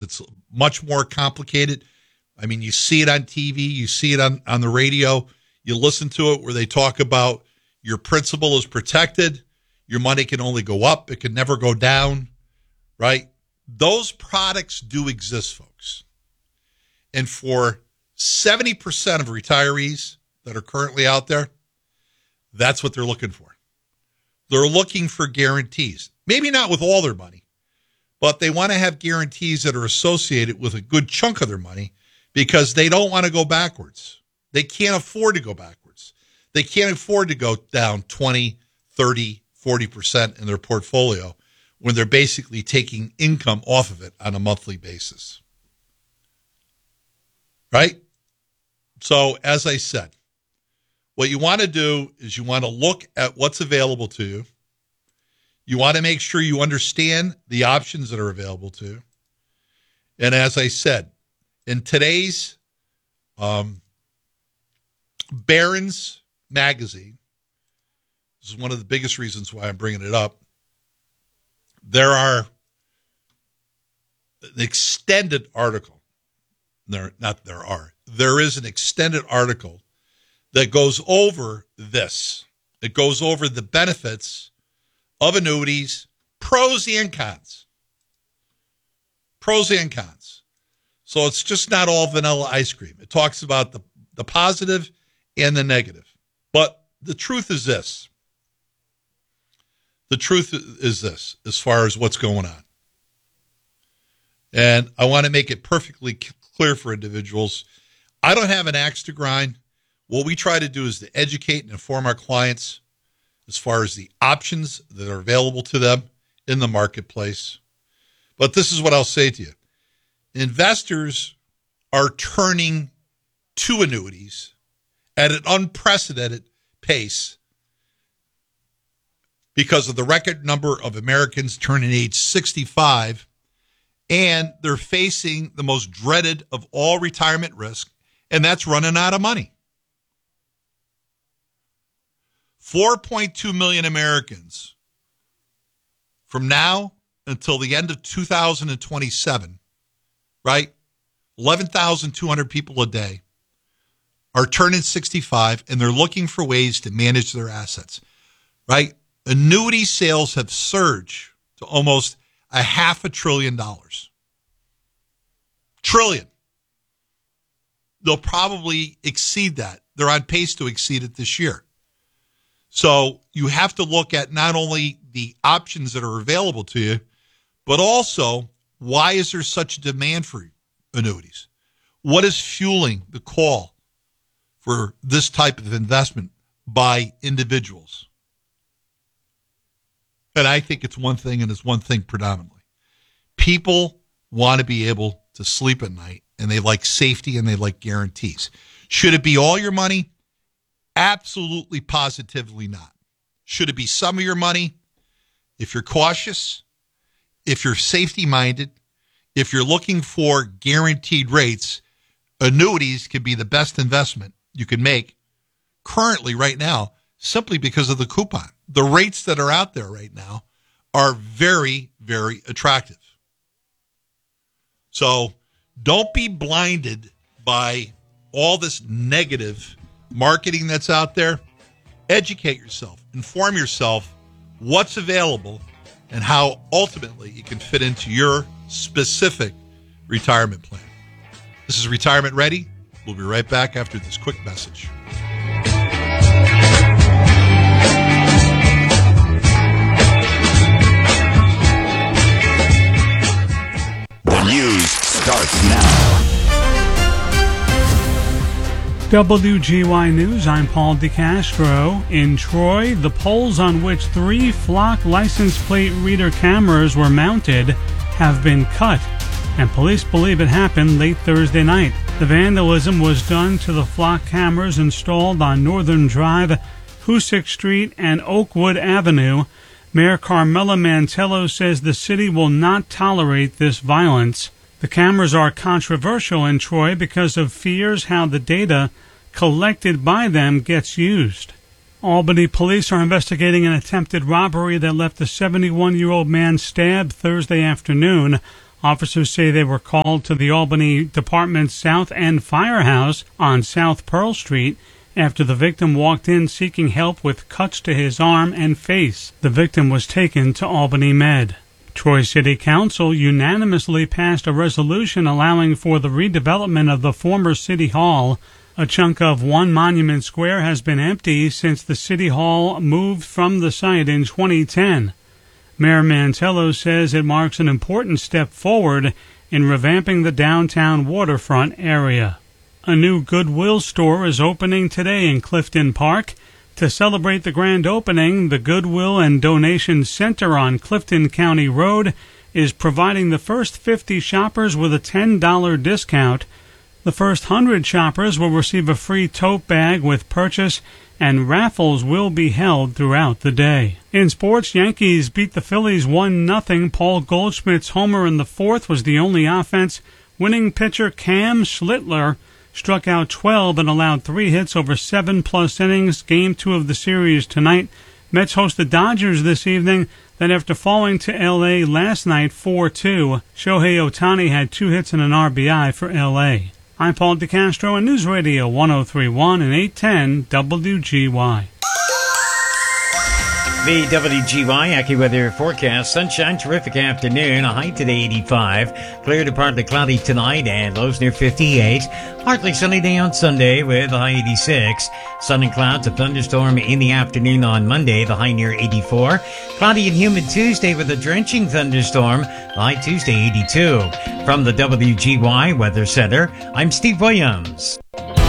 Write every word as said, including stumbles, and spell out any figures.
It's much more complicated. I mean, you see it on T V, you see it on, on the radio, you listen to it where they talk about your principal is protected, your money can only go up, it can never go down, right? Those products do exist, folks. And for seventy percent of retirees that are currently out there, that's what they're looking for. They're looking for guarantees. Maybe not with all their money, but they want to have guarantees that are associated with a good chunk of their money because they don't want to go backwards. They can't afford to go backwards. They can't afford to go down twenty, thirty, forty percent in their portfolio when they're basically taking income off of it on a monthly basis. Right? So, as I said, what you want to do is you want to look at what's available to you. You want to make sure you understand the options that are available to you. And as I said, in today's um, Barron's magazine, this is one of the biggest reasons why I'm bringing it up, there are an extended article. There, not there are. There is an extended article that goes over this. It goes over the benefits of annuities, pros and cons. Pros and cons. So it's just not all vanilla ice cream. It talks about the, the positive and the negative. But the truth is this. The truth is this, as far as what's going on. And I want to make it perfectly clear for individuals. I don't have an axe to grind. What we try to do is to educate and inform our clients as far as the options that are available to them in the marketplace. But this is what I'll say to you. Investors are turning to annuities at an unprecedented pace because of the record number of Americans turning age sixty-five, and they're facing the most dreaded of all retirement risk, and that's running out of money. four point two million Americans from now until the end of two thousand twenty-seven, right? eleven thousand two hundred people a day are turning sixty-five, and they're looking for ways to manage their assets, right? Annuity sales have surged to almost a half a trillion dollars. Trillion. They'll probably exceed that. They're on pace to exceed it this year. So you have to look at not only the options that are available to you, but also why is there such a demand for annuities? What is fueling the call for this type of investment by individuals? And I think it's one thing, and it's one thing predominantly. People want to be able to sleep at night, and they like safety, and they like guarantees. Should it be all your money? Absolutely, positively not. Should it be some of your money? If you're cautious, if you're safety-minded, if you're looking for guaranteed rates, annuities can be the best investment you can make currently right now simply because of the coupon. The rates that are out there right now are very, very attractive. So don't be blinded by all this negative marketing that's out there. Educate yourself. Inform yourself what's available and how ultimately it can fit into your specific retirement plan. This is Retirement Ready. We'll be right back after this quick message. The news starts now. W G Y News, I'm Paul DeCastro. In Troy, the poles on which three Flock license plate reader cameras were mounted have been cut, and police believe it happened late Thursday night. The vandalism was done to the Flock cameras installed on Northern Drive, Hoosick Street, and Oakwood Avenue. Mayor Carmela Mantello says the city will not tolerate this violence. The cameras are controversial in Troy because of fears how the data collected by them gets used. Albany police are investigating an attempted robbery that left a seventy-one-year-old man stabbed Thursday afternoon. Officers say they were called to the Albany Department's South End Firehouse on South Pearl Street after the victim walked in seeking help with cuts to his arm and face. The victim was taken to Albany Med. Troy City Council unanimously passed a resolution allowing for the redevelopment of the former City Hall. A chunk of One Monument Square has been empty since the City Hall moved from the site in twenty ten. Mayor Mantello says it marks an important step forward in revamping the downtown waterfront area. A new Goodwill store is opening today in Clifton Park. To celebrate the grand opening, the Goodwill and Donation Center on Clifton County Road is providing the first fifty shoppers with a ten dollars discount. The first one hundred shoppers will receive a free tote bag with purchase, and raffles will be held throughout the day. In sports, Yankees beat the Phillies one nothing. Paul Goldschmidt's homer in the fourth was the only offense. Winning pitcher Cam Schlittler struck out twelve and allowed three hits over seven-plus innings. Game two of the series tonight. Mets host the Dodgers this evening. Then after falling to L A last night four two, Shohei Ohtani had two hits and an R B I for L A. I'm Paul DeCastro on News Radio one oh three point one and eight ten W G Y. The W G Y AccuWeather forecast. Sunshine, terrific afternoon. A high today eighty-five. Clear to partly cloudy tonight and lows near fifty-eight. Partly sunny day on Sunday with a high eighty-six. Sun and clouds, a thunderstorm in the afternoon on Monday, the high near eighty-four. Cloudy and humid Tuesday with a drenching thunderstorm, the high Tuesday eighty-two. From the W G Y Weather Center, I'm Steve Williams.